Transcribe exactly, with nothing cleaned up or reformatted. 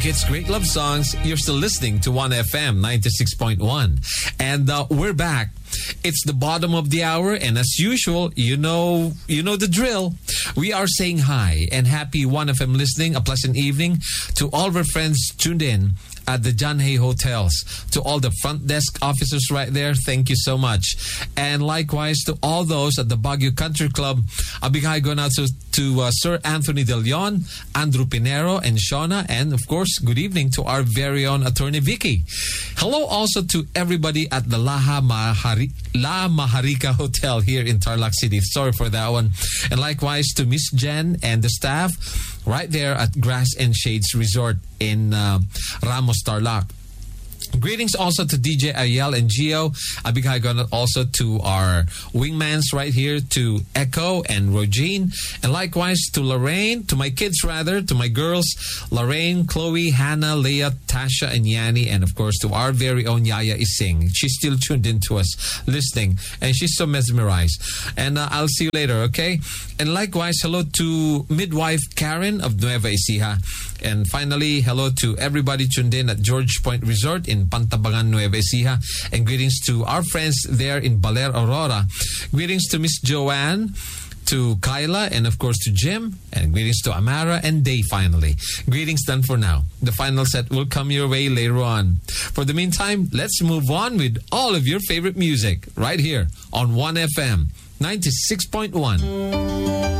music hits, great love songs. You're still listening to one F M ninety-six point one. And uh, we're back. It's the bottom of the hour, and as usual, you know you know the drill. We are saying hi and happy one F M listening. A pleasant evening to all of our friends tuned in at the John Hay Hotels. To all the front desk officers right there, thank you so much. And likewise to all those at the Baguio Country Club. A big hi going out to, to uh, Sir Anthony De Leon, Andrew Pinero, and Shona. And of course, good evening to our very own Attorney Vicky. Hello also to everybody at the Laha Mahari, La Maharica Hotel here in Tarlac City. Sorry for that one. And likewise to Miss Jen and the staff right there at Grass and Shades Resort in uh, Ramos, Tarlac. Greetings also to D J Ariel and Gio. A big hi going also to our wingmans right here, to Echo and Rogine. And likewise to Lorraine, to my kids rather, to my girls, Lorraine, Chloe, Hannah, Leah, Tasha, and Yanni. And of course to our very own Yaya Ising. She's still tuned in to us, listening. And she's so mesmerized. And uh, I'll see you later, okay? And likewise, hello to midwife Karen of Nueva Ecija. And finally, hello to everybody tuned in at George Point Resort in Pantabangan, Nueva Ecija. And greetings to our friends there in Baler, Aurora. Greetings to Miss Joanne, to Kyla, and of course to Jim. And greetings to Amara and Day finally. Greetings done for now. The final set will come your way later on. For the meantime, let's move on with all of your favorite music right here on one F M ninety-six point one.